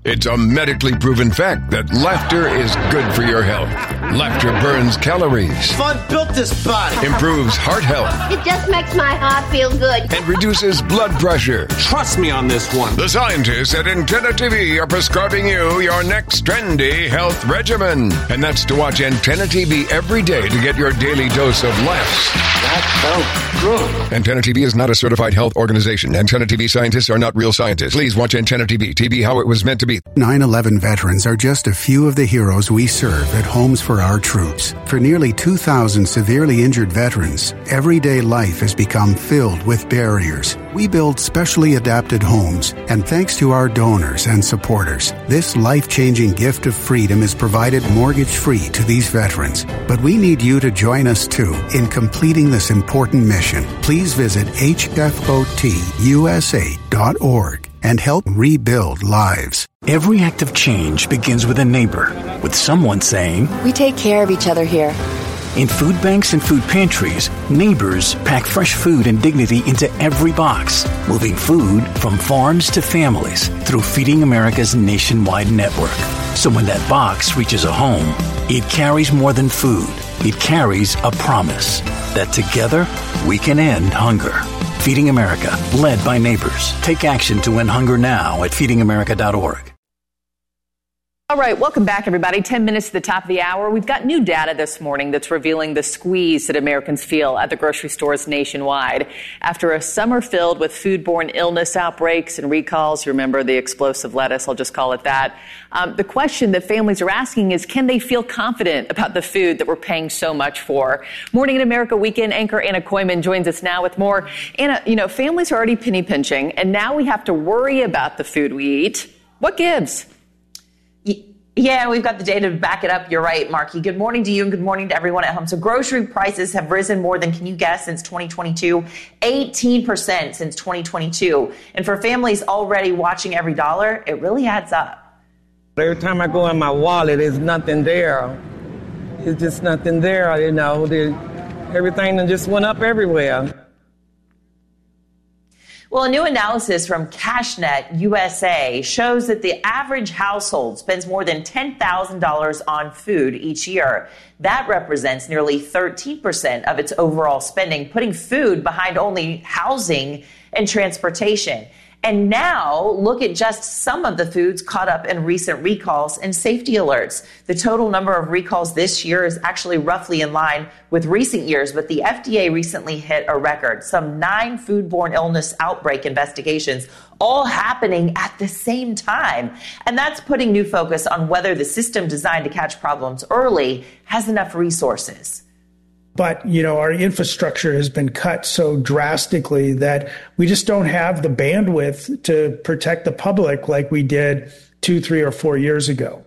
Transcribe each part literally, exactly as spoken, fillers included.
It's a medically proven fact that laughter is good for your health. Laughter burns calories. Fun built this body. Improves heart health. It just makes my heart feel good. And reduces blood pressure. Trust me on this one. The scientists at Antenna T V are prescribing you your next trendy health regimen. And that's to watch Antenna T V every day to get your daily dose of laughs. That felt good. Antenna T V is not a certified health organization. Antenna T V scientists are not real scientists. Please watch Antenna T V. T V how it was meant to be. nine eleven veterans are just a few of the heroes we serve at Homes for Our Troops. For nearly two thousand severely injured veterans, everyday life has become filled with barriers. We build specially adapted homes, and thanks to our donors and supporters, this life-changing gift of freedom is provided mortgage-free to these veterans. But we need you to join us, too, in completing this important mission. Please visit H F O T U S A dot org and help rebuild lives. Every act of change begins with a neighbor, with someone saying, "We take care of each other here." In food banks and food pantries, neighbors pack fresh food and dignity into every box, moving food from farms to families through Feeding America's nationwide network. So when that box reaches a home, it carries more than food. It carries a promise that together we can end hunger. Feeding America, led by neighbors. Take action to end hunger now at feeding america dot org. All right, welcome back, everybody. Ten minutes to the top of the hour. We've got new data this morning that's revealing the squeeze that Americans feel at the grocery stores nationwide. After a summer filled with foodborne illness outbreaks and recalls, you remember the explosive lettuce, I'll just call it that. Um, the question that families are asking is, can they feel confident about the food that we're paying so much for? Morning in America weekend anchor Anna Koyman joins us now with more. Anna, you know, families are already penny pinching, and now we have to worry about the food we eat. What gives? Yeah, we've got the data to back it up. You're right, Marky. Good morning to you and good morning to everyone at home. So grocery prices have risen more than, can you guess, since twenty twenty-two? eighteen percent since twenty twenty-two. And for families already watching every dollar, it really adds up. Every time I go in my wallet, there's nothing there. It's just nothing there, you know. There, everything just went up everywhere. Well, a new analysis from CashNet U S A shows that the average household spends more than ten thousand dollars on food each year. That represents nearly thirteen percent of its overall spending, putting food behind only housing and transportation. And now look at just some of the foods caught up in recent recalls and safety alerts. The total number of recalls this year is actually roughly in line with recent years, but the F D A recently hit a record. Some nine foodborne illness outbreak investigations, all happening at the same time. And that's putting new focus on whether the system designed to catch problems early has enough resources. But, you know, our infrastructure has been cut so drastically that we just don't have the bandwidth to protect the public like we did two, three, or four years ago.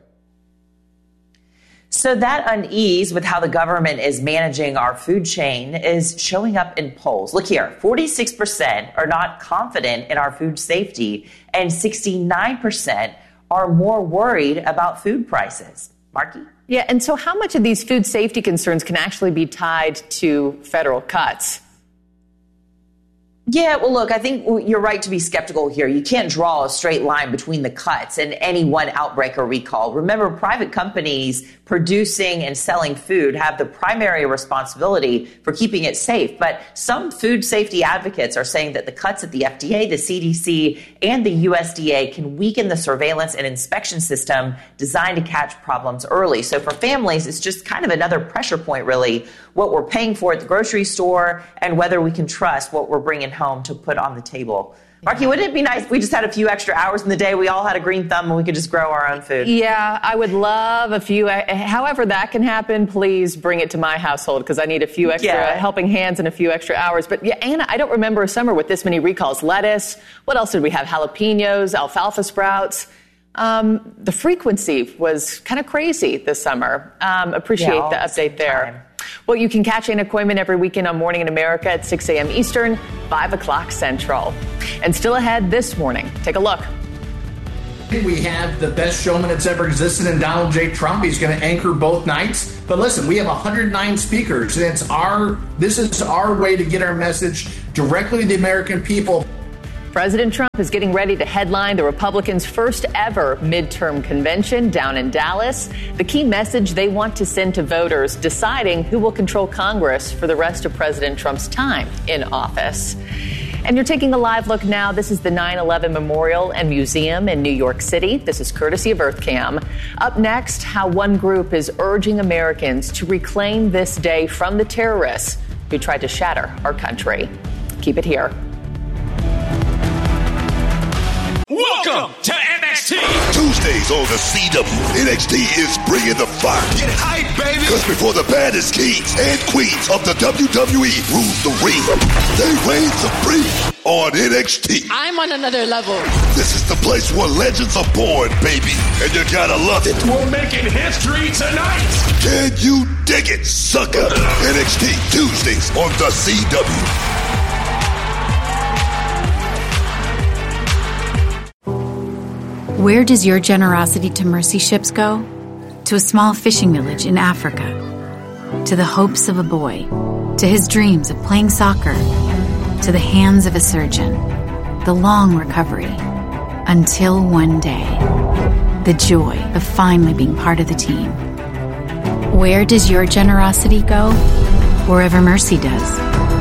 So that unease with how the government is managing our food chain is showing up in polls. Look here, forty-six percent are not confident in our food safety, and sixty-nine percent are more worried about food prices. Marky? Yeah, and so how much of these food safety concerns can actually be tied to federal cuts? Yeah, well, look, I think you're right to be skeptical here. You can't draw a straight line between the cuts and any one outbreak or recall. Remember, private companies producing and selling food have the primary responsibility for keeping it safe. But some food safety advocates are saying that the cuts at the F D A, the C D C, and the U S D A can weaken the surveillance and inspection system designed to catch problems early. So for families, it's just kind of another pressure point, really, what we're paying for at the grocery store and whether we can trust what we're bringing home to put on the table. Marky, wouldn't it be nice if we just had a few extra hours in the day, we all had a green thumb, and we could just grow our own food? Yeah, I would love a few. However that can happen, please bring it to my household because I need a few extra yeah. helping hands and a few extra hours. But yeah, Anna, I don't remember a summer with this many recalls. Lettuce. What else did we have? Jalapenos, alfalfa sprouts. Um, the frequency was kind of crazy this summer. Um, appreciate yeah, the update there. Time. Well, you can catch Anna Koyman every weekend on Morning in America at six a.m. Eastern, five o'clock Central. And still ahead this morning, take a look. We have the best showman that's ever existed in Donald J. Trump. He's going to anchor both nights. But listen, we have one hundred nine speakers, and it's our, this is our way to get our message directly to the American people. President Trump is getting ready to headline the Republicans' first ever midterm convention down in Dallas. The key message they want to send to voters deciding who will control Congress for the rest of President Trump's time in office. And you're taking a live look now. This is the nine eleven Memorial and Museum in New York City. This is courtesy of EarthCam. Up next, how one group is urging Americans to reclaim this day from the terrorists who tried to shatter our country. Keep it here. Welcome to N X T. Tuesdays on the C W. N X T is bringing the fire. Get hype, baby. Because before the baddest kings and queens of the W W E rule the ring, they reign supreme on N X T. I'm on another level. This is the place where legends are born, baby. And you gotta love it. We're making history tonight. Can you dig it, sucker? N X T Tuesdays on the C W. Where does your generosity to mercy ships go? To a small fishing village in Africa. To the hopes of a boy. To his dreams of playing soccer. To the hands of a surgeon. The long recovery. Until one day. The joy of finally being part of the team. Where does your generosity go? Wherever mercy does.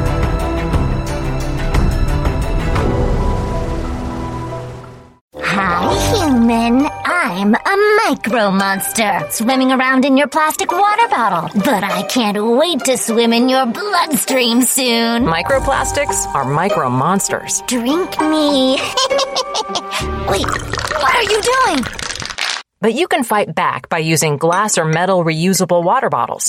Human, I'm a micro monster, swimming around in your plastic water bottle. But I can't wait to swim in your bloodstream soon. Microplastics are micro monsters. Drink me. Wait, what are you doing? But you can fight back by using glass or metal reusable water bottles.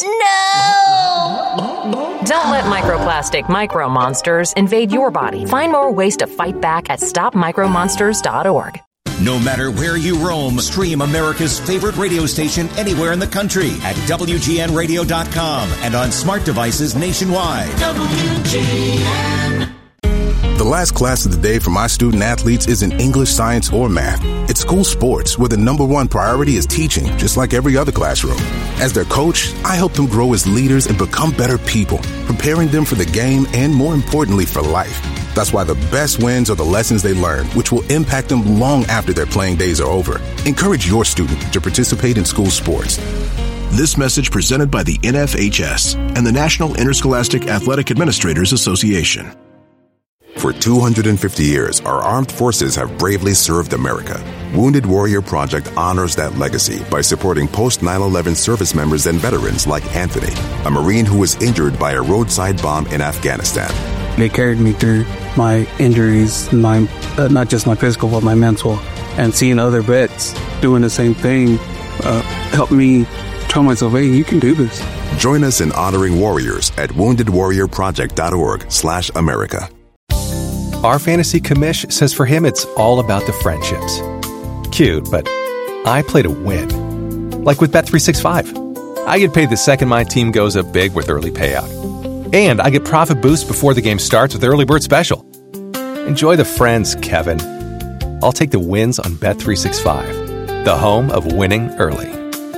No! Don't let microplastic micro monsters invade your body. Find more ways to fight back at stop micro monsters dot org. No matter where you roam, stream America's favorite radio station anywhere in the country at W G N radio dot com and on smart devices nationwide. W G N. The last class of the day for my student athletes isn't English, science, or math. It's school sports, where the number one priority is teaching, just like every other classroom. As their coach, I help them grow as leaders and become better people, preparing them for the game and, more importantly, for life. That's why the best wins are the lessons they learn, which will impact them long after their playing days are over. Encourage your student to participate in school sports. This message presented by the N F H S and the National Interscholastic Athletic Administrators Association. For two hundred fifty years, our armed forces have bravely served America. Wounded Warrior Project honors that legacy by supporting post nine eleven service members and veterans like Anthony, a Marine who was injured by a roadside bomb in Afghanistan. They carried me through my injuries, my uh, not just my physical, but my mental. And seeing other vets doing the same thing uh, helped me tell myself, hey, you can do this. Join us in honoring warriors at wounded warrior project dot org slash America. Our fantasy commish says for him it's all about the friendships. Cute, but I play to win. Like with Bet three sixty-five. I get paid the second my team goes up big with early payout. And I get profit boost before the game starts with Early Bird Special. Enjoy the friends, Kevin. I'll take the wins on Bet three sixty-five, the home of winning early.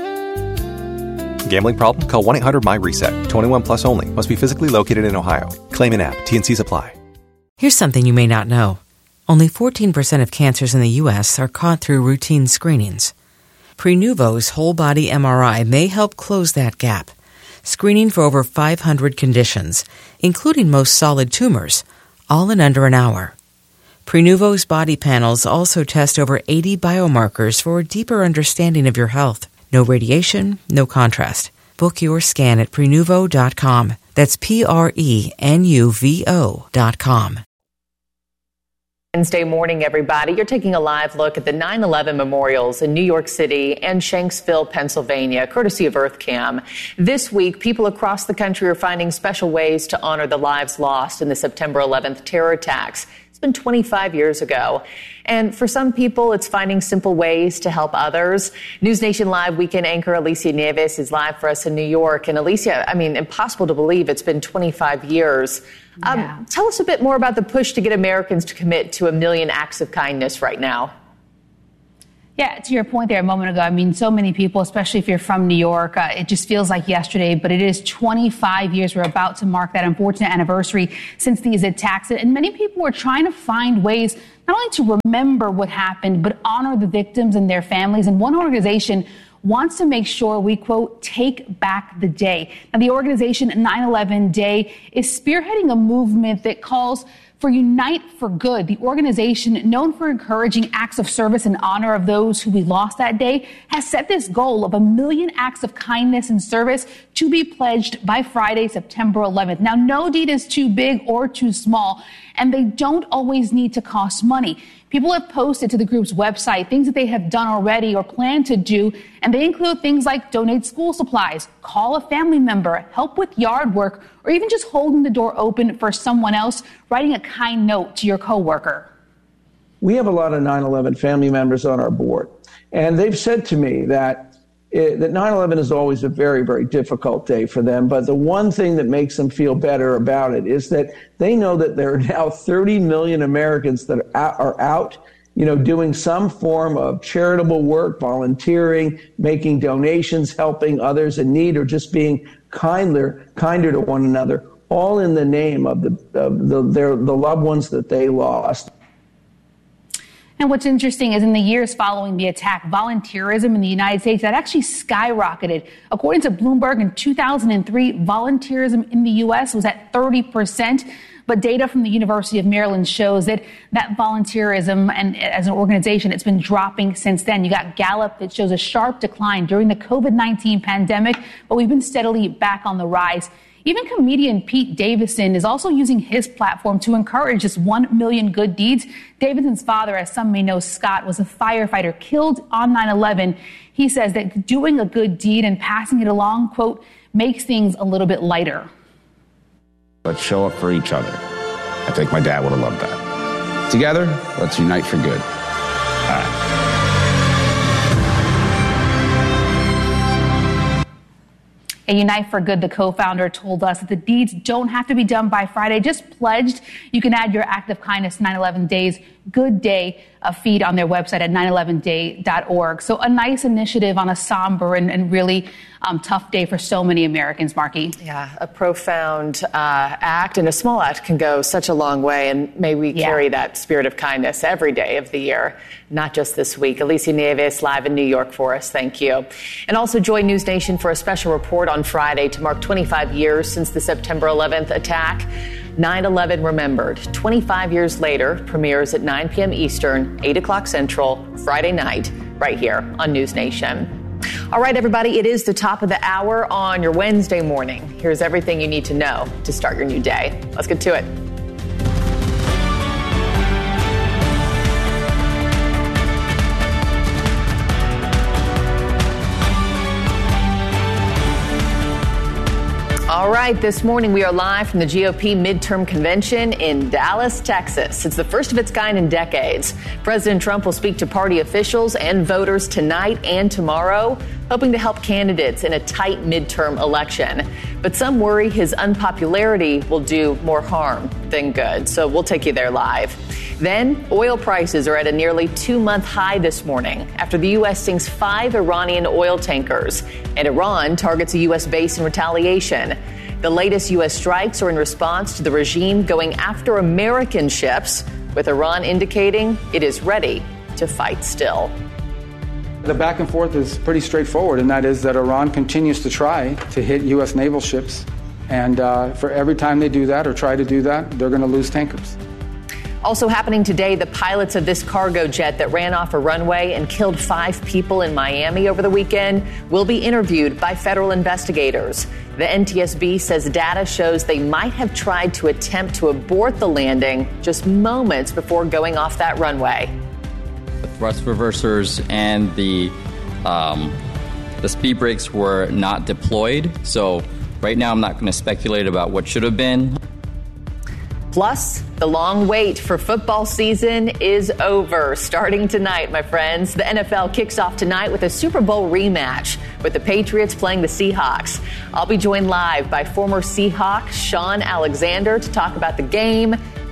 Gambling problem? Call one eight hundred M Y reset. twenty-one plus only. Must be physically located in Ohio. Claim in app. T N Cs apply. Here's something you may not know. Only fourteen percent of cancers in the U S are caught through routine screenings. Prenuvo's whole-body M R I may help close that gap, screening for over five hundred conditions, including most solid tumors, all in under an hour. Prenuvo's body panels also test over eighty biomarkers for a deeper understanding of your health. No radiation, no contrast. Book your scan at prenuvo dot com. That's P R E N U V O dot com. Wednesday morning, everybody. You're taking a live look at the nine eleven memorials in New York City and Shanksville, Pennsylvania, courtesy of EarthCam. This week, people across the country are finding special ways to honor the lives lost in the September eleventh terror attacks. It's been twenty-five years ago. And for some people, it's finding simple ways to help others. News Nation Live weekend anchor Alicia Nieves is live for us in New York. And Alicia, I mean, impossible to believe it's been twenty-five years. Um, yeah. Tell us a bit more about the push to get Americans to commit to a million acts of kindness right now. Yeah, to your point there a moment ago, I mean, so many people, especially if you're from New York, uh, it just feels like yesterday, but it is twenty-five years. We're about to mark that unfortunate anniversary since these attacks. And many people are trying to find ways not only to remember what happened, but honor the victims and their families. And one organization wants to make sure we, quote, take back the day. Now, the organization nine eleven Day is spearheading a movement that calls for Unite for Good. The organization, known for encouraging acts of service in honor of those who we lost that day, has set this goal of a million acts of kindness and service to be pledged by Friday, September eleventh. Now, no deed is too big or too small, and they don't always need to cost money. People have posted to the group's website things that they have done already or plan to do, and they include things like donate school supplies, call a family member, help with yard work, or even just holding the door open for someone else, writing a kind note to your coworker. We have a lot of nine eleven family members on our board, and they've said to me that It, that nine eleven is always a very, very difficult day for them. But the one thing that makes them feel better about it is that they know that there are now thirty million Americans that are out, are out, you know, doing some form of charitable work, volunteering, making donations, helping others in need, or just being kinder, kinder to one another, all in the name of the, of the, their, the loved ones that they lost. And what's interesting is in the years following the attack, volunteerism in the United States, that actually skyrocketed. According to Bloomberg, in two thousand three, volunteerism in the U S was at thirty percent. But data from the University of Maryland shows that that volunteerism and as an organization, it's been dropping since then. You got Gallup that shows a sharp decline during the COVID nineteen pandemic, but we've been steadily back on the rise. Even comedian Pete Davidson is also using his platform to encourage this one million good deeds. Davidson's father, as some may know, Scott, was a firefighter killed on nine eleven. He says that doing a good deed and passing it along, quote, makes things a little bit lighter. Let's show up for each other. I think my dad would have loved that. Together, let's unite for good. All right. A Unite for Good, the co-founder, told us that the deeds don't have to be done by Friday, just pledged. You can add your act of kindness nine eleven Days Good Day a feed on their website at nine eleven day dot org. So a nice initiative on a somber and, and really um, tough day for so many Americans, Marky. Yeah, a profound uh, act, and a small act can go such a long way, and may we yeah. carry that spirit of kindness every day of the year, not just this week. Alicia Nieves live in New York for us. Thank you. And also join News Nation for a special report on Friday to mark twenty-five years since the September eleventh attack. nine eleven Remembered, twenty-five years later, premieres at nine p.m. Eastern, eight o'clock Central, Friday night, right here on News Nation. All right, everybody, it is the top of the hour on your Wednesday morning. Here's everything you need to know to start your new day. Let's get to it. All right, this morning we are live from the G O P midterm convention in Dallas, Texas. It's the first of its kind in decades. President Trump will speak to party officials and voters tonight and tomorrow, hoping to help candidates in a tight midterm election. But some worry his unpopularity will do more harm than good. So we'll take you there live. Then, oil prices are at a nearly two-month high this morning after the U S sinks five Iranian oil tankers, and Iran targets a U S base in retaliation. The latest U S strikes are in response to the regime going after American ships, with Iran indicating it is ready to fight still. The back and forth is pretty straightforward, and that is that Iran continues to try to hit U S naval ships. And uh, for every time they do that or try to do that, they're going to lose tankers. Also happening today, the pilots of this cargo jet that ran off a runway and killed five people in Miami over the weekend will be interviewed by federal investigators. The N T S B says data shows they might have tried to attempt to abort the landing just moments before going off that runway. The thrust reversers and the um, the speed brakes were not deployed. So right now I'm not going to speculate about what should have been. Plus, the long wait for football season is over. Starting tonight, my friends. The N F L kicks off tonight with a Super Bowl rematch with the Patriots playing the Seahawks. I'll be joined live by former Seahawk Sean Alexander to talk about the game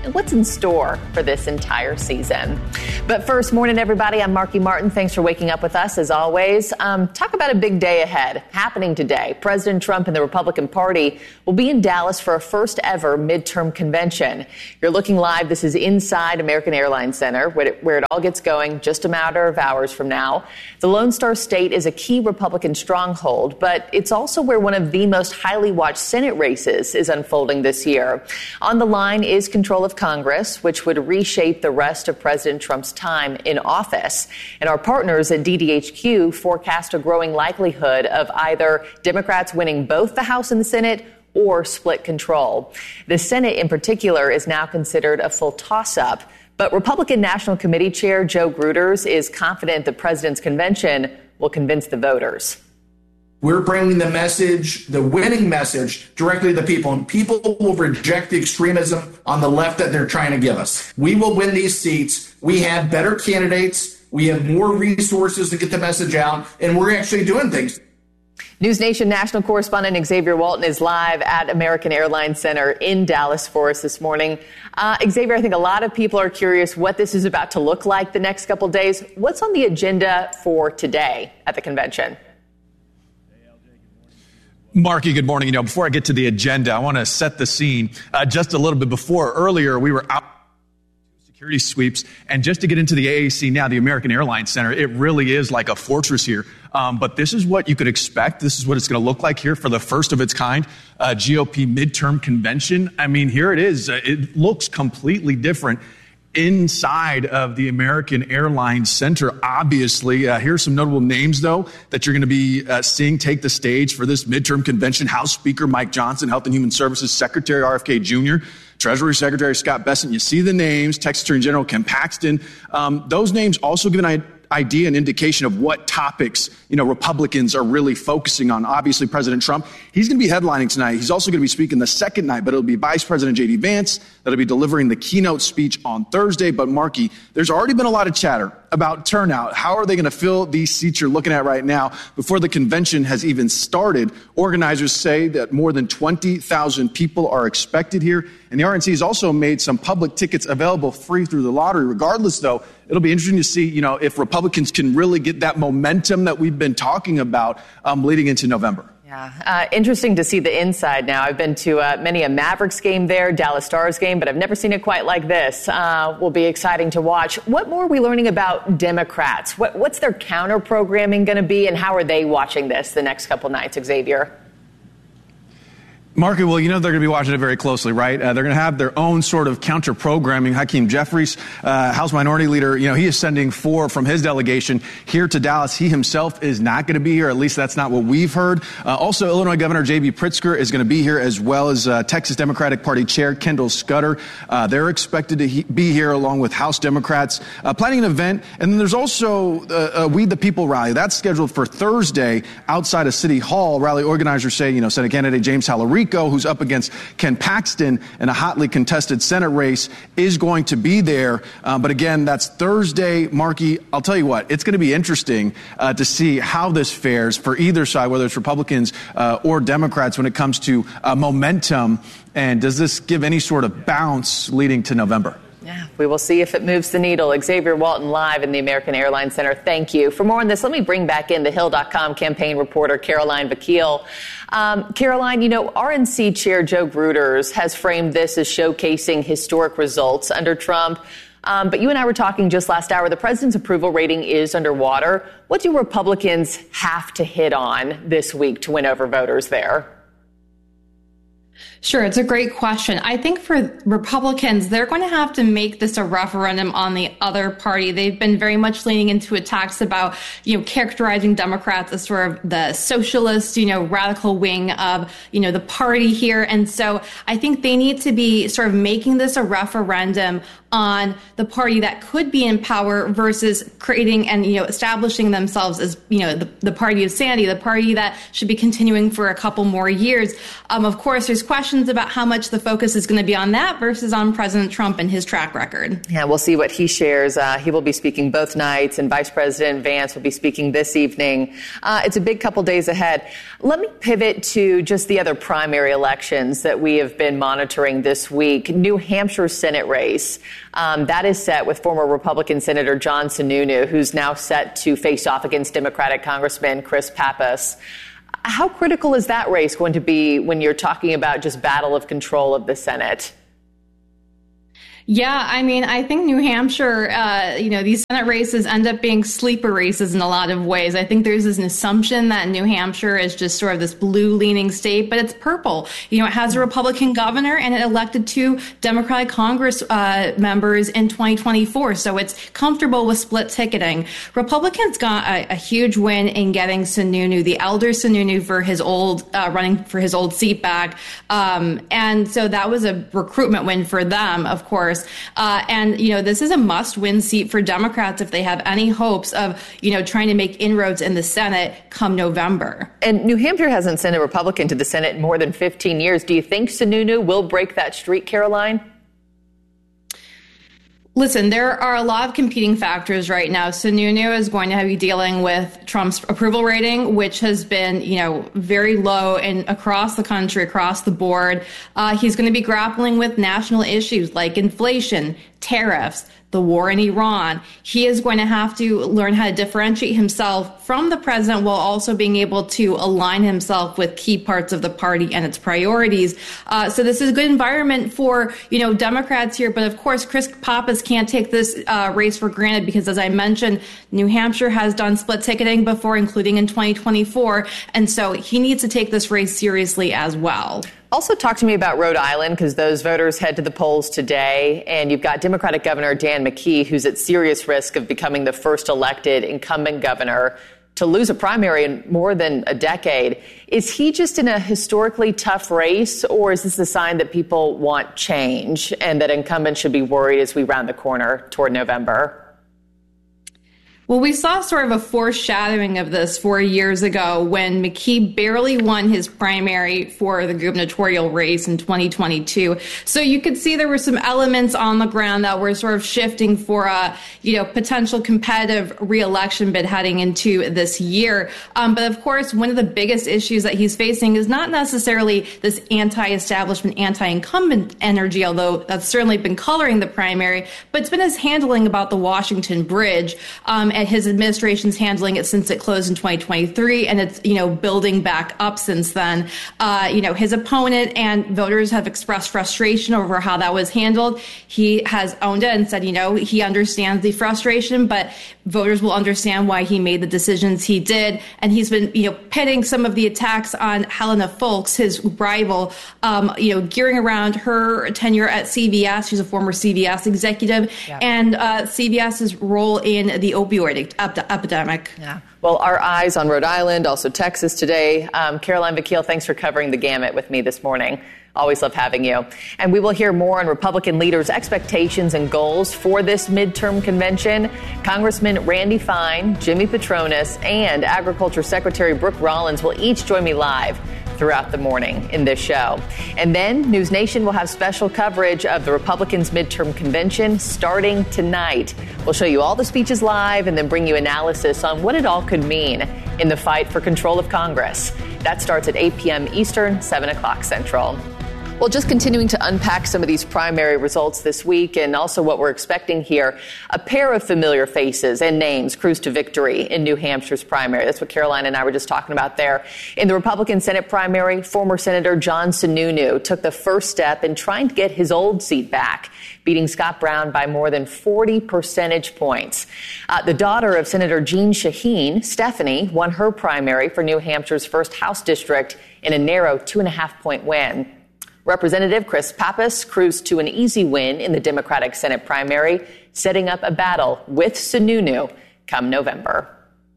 and what's in store for this entire season. But first, morning, everybody. I'm Marky Martin. Thanks for waking up with us, as always. Um, talk about a big day ahead happening today. President Trump and the Republican Party will be in Dallas for a first ever midterm convention. You're looking live. This is inside American Airlines Center, where it, where it all gets going just a matter of hours from now. The Lone Star State is a key Republican stronghold, but it's also where one of the most highly watched Senate races is unfolding this year. On the line is control of Congress, which would reshape the rest of President Trump's time in office. And our partners at D D H Q forecast a growing likelihood of either Democrats winning both the House and the Senate or split control. The Senate in particular is now considered a full toss-up. But Republican National Committee Chair Joe Gruters is confident the president's convention will convince the voters. We're bringing the message, the winning message, directly to the people, and people will reject the extremism on the left that they're trying to give us. We will win these seats. We have better candidates. We have more resources to get the message out, and we're actually doing things. News Nation national correspondent Xavier Walton is live at American Airlines Center in Dallas for us this morning. Uh, Xavier, I think a lot of people are curious what this is about to look like the next couple days. What's on the agenda for today at the convention? Marky, good morning. You know, before I get to the agenda, I want to set the scene uh, just a little bit before. Earlier, we were out security sweeps, and just to get into the A A C now, the American Airlines Center, it really is like a fortress here. Um, but this is what you could expect. This is what it's going to look like here for the first of its kind uh, G O P midterm convention. I mean, here it is. Uh, it looks completely different inside of the American Airlines Center, obviously. Uh, here's some notable names, though, that you're going to be uh, seeing take the stage for this midterm convention. House Speaker Mike Johnson, Health and Human Services Secretary R F K Junior, Treasury Secretary Scott Bessent. You see the names, Texas Attorney General Ken Paxton. Um, those names also give an idea and indication of what topics, you know, Republicans are really focusing on. Obviously, President Trump, he's going to be headlining tonight. He's also going to be speaking the second night, but it'll be Vice President J D Vance that'll be delivering the keynote speech on Thursday. But Marky, there's already been a lot of chatter about turnout. How are they going to fill these seats you're looking at right now before the convention has even started? Organizers say that more than twenty thousand people are expected here. And the R N C has also made some public tickets available free through the lottery. Regardless, though, it'll be interesting to see, you know, if Republicans can really get that momentum that we've been talking about um, leading into November. Yeah, uh, interesting to see the inside now. I've been to uh, many a Mavericks game there, Dallas Stars game, but I've never seen it quite like this. Uh, will be exciting to watch. What more are we learning about Democrats? What, what's their counter-programming going to be, and how are they watching this the next couple nights, Xavier? Marky, well, you know they're going to be watching it very closely, right? Uh, they're going to have their own sort of counter-programming. Hakeem Jeffries, uh, House Minority Leader, you know, he is sending four from his delegation here to Dallas. He himself is not going to be here. At least that's not what we've heard. Uh, also, Illinois Governor J B Pritzker is going to be here, as well as uh, Texas Democratic Party Chair Kendall Scudder. Uh, they're expected to he- be here along with House Democrats, uh, planning an event. And then there's also uh, a We the People rally. That's scheduled for Thursday outside of City Hall. Rally organizers say, you know, Senate candidate James Talarico, who's up against Ken Paxton in a hotly contested Senate race, is going to be there. Uh, but again, that's Thursday. Marky, I'll tell you what, it's going to be interesting uh, to see how this fares for either side, whether it's Republicans uh, or Democrats, when it comes to uh, momentum. And does this give any sort of bounce leading to November? Yeah, we will see if it moves the needle. Xavier Walton live in the American Airlines Center. Thank you. For more on this, let me bring back in the Hill dot com campaign reporter Caroline Vakil. Um, Caroline, you know, R N C Chair Joe Gruters has framed this as showcasing historic results under Trump. Um, but you and I were talking just last hour. The president's approval rating is underwater. What do Republicans have to hit on this week to win over voters there? Sure, it's a great question. I think for Republicans, they're going to have to make this a referendum on the other party. They've been very much leaning into attacks about, you know, characterizing Democrats as sort of the socialist, you know, radical wing of, you know, the party here. And so I think they need to be sort of making this a referendum on the party that could be in power versus creating and, you know, establishing themselves as, you know, the, the party of sanity, the party that should be continuing for a couple more years. Um, of course, there's questions questions about how much the focus is going to be on that versus on President Trump and his track record. Yeah, we'll see what he shares. Uh, he will be speaking both nights, and Vice President Vance will be speaking this evening. Uh, it's a big couple days ahead. Let me pivot to just the other primary elections that we have been monitoring this week. New Hampshire Senate race. Um, that is set with former Republican Senator John Sununu, who's now set to face off against Democratic Congressman Chris Pappas. How critical is that race going to be when you're talking about just battle of control of the Senate? Yeah, I mean, I think New Hampshire, uh, you know, these Senate races end up being sleeper races in a lot of ways. I think there's this assumption that New Hampshire is just sort of this blue-leaning state, but it's purple. You know, it has a Republican governor and it elected two Democratic Congress uh, members in twenty twenty-four, so it's comfortable with split ticketing. Republicans got a, a huge win in getting Sununu, the elder Sununu, for his old uh, running for his old seat back, um, and so that was a recruitment win for them, of course. Uh, and, you know, this is a must-win seat for Democrats if they have any hopes of, you know, trying to make inroads in the Senate come November. And New Hampshire hasn't sent a Republican to the Senate in more than fifteen years. Do you think Sununu will break that streak, Caroline? Listen, there are a lot of competing factors right now. Sununu is going to be dealing with Trump's approval rating, which has been, you know, very low and across the country, across the board. Uh, he's going to be grappling with national issues like inflation, tariffs, the war in Iran. He is going to have to learn how to differentiate himself from the president while also being able to align himself with key parts of the party and its priorities. Uh, so this is a good environment for, you know, Democrats here. But of course, Chris Pappas can't take this uh, race for granted because, as I mentioned, New Hampshire has done split ticketing before, including in twenty twenty-four. And so he needs to take this race seriously as well. Also talk to me about Rhode Island, because those voters head to the polls today, and you've got Democratic Governor Dan McKee, who's at serious risk of becoming the first elected incumbent governor to lose a primary in more than a decade. Is he just in a historically tough race, or is this a sign that people want change and that incumbents should be worried as we round the corner toward November? Well, we saw sort of a foreshadowing of this four years ago when McKee barely won his primary for the gubernatorial race in twenty twenty-two. So you could see there were some elements on the ground that were sort of shifting for a, you know, potential competitive reelection bid heading into this year. Um, but of course, one of the biggest issues that he's facing is not necessarily this anti-establishment, anti-incumbent energy, although that's certainly been coloring the primary, but it's been his handling about the Washington Bridge. Um, and his administration's handling it since it closed in twenty twenty-three, and it's, you know, building back up since then. Uh, you know, his opponent and voters have expressed frustration over how that was handled. He has owned it and said, you know, he understands the frustration, but voters will understand why he made the decisions he did. And he's been, you know, pitting some of the attacks on Helena Foulkes, his rival, um, you know, gearing around her tenure at C V S. She's a former C V S executive, yeah. and uh, CVS's role in the opioid epidemic. Yeah. Well, our eyes on Rhode Island, also Texas today. Um, Caroline Vakil, thanks for covering the gamut with me this morning. Always love having you. And we will hear more on Republican leaders' expectations and goals for this midterm convention. Congressman Randy Fine, Jimmy Patronis, and Agriculture Secretary Brooke Rollins will each join me live throughout the morning in this show. And then News Nation will have special coverage of the Republicans' midterm convention starting tonight. We'll show you all the speeches live and then bring you analysis on what it all could mean in the fight for control of Congress. That starts at eight p.m. Eastern, seven o'clock Central. Well, just continuing to unpack some of these primary results this week and also what we're expecting here. A pair of familiar faces and names cruised to victory in New Hampshire's primary. That's what Caroline and I were just talking about there. In the Republican Senate primary, former Senator John Sununu took the first step in trying to get his old seat back, beating Scott Brown by more than forty percentage points. Uh, the daughter of Senator Jeanne Shaheen, Stephanie, won her primary for New Hampshire's first House district in a narrow two and a half point win. Representative Chris Pappas cruised to an easy win in the Democratic Senate primary, setting up a battle with Sununu come November.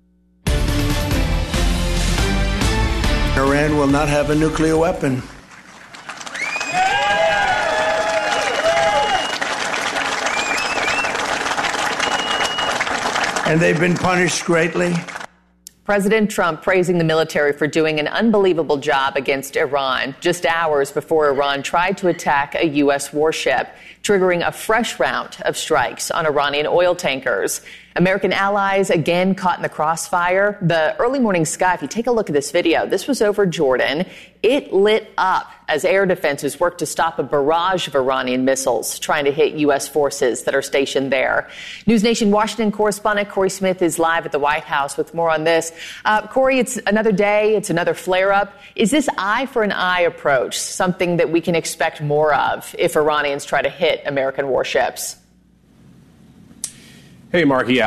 Iran will not have a nuclear weapon. And they've been punished greatly. President Trump praising the military for doing an unbelievable job against Iran just hours before Iran tried to attack a U S warship, triggering a fresh round of strikes on Iranian oil tankers. American allies again caught in the crossfire. The early morning sky, if you take a look at this video, this was over Jordan. It lit up as air defenses worked to stop a barrage of Iranian missiles trying to hit U S forces that are stationed there. News Nation Washington correspondent Corey Smith is live at the White House with more on this. Uh, Corey, it's another day. It's another flare-up. Is this eye for an eye approach something that we can expect more of if Iranians try to hit American warships? Hey, Mark. Yeah,